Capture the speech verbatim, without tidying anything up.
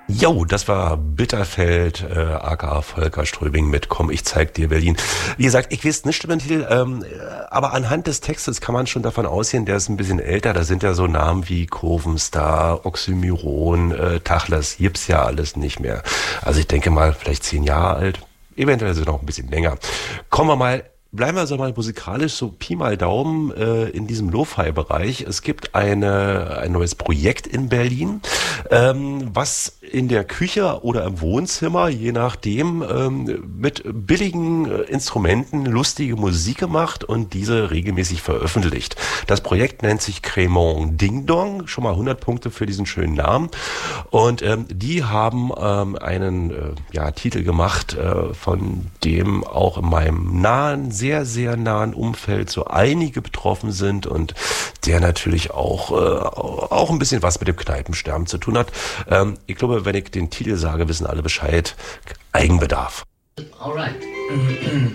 Jo, das war Bitterfeld, äh, aka Volker Ströbing mit Komm, ich zeig dir Berlin. Wie gesagt, ich weiß nicht über den Titel, ähm, aber anhand des Textes kann man schon davon ausgehen, der ist ein bisschen älter. Da sind ja so Namen wie Kurvenstar, Oxymiron, äh, Tachles, gibt's ja alles nicht mehr. Also ich denke mal, vielleicht zehn Jahre alt, eventuell sogar noch ein bisschen länger. Kommen wir mal Bleiben wir so mal musikalisch, so Pi mal Daumen äh, in diesem Lo-Fi-Bereich. Es gibt eine, ein neues Projekt in Berlin, ähm, was in der Küche oder im Wohnzimmer, je nachdem, ähm, mit billigen äh, Instrumenten lustige Musik gemacht und diese regelmäßig veröffentlicht. Das Projekt nennt sich Cremant Ding Dong, schon mal hundert Punkte für diesen schönen Namen. Und ähm, die haben ähm, einen äh, ja, Titel gemacht, äh, von dem auch in meinem nahen, sehr, sehr nahen Umfeld so einige betroffen sind und der natürlich auch, äh, auch ein bisschen was mit dem Kneipensterben zu tun hat. Ähm, ich glaube, wenn ich den Titel sage, wissen alle Bescheid. Eigenbedarf. Alright.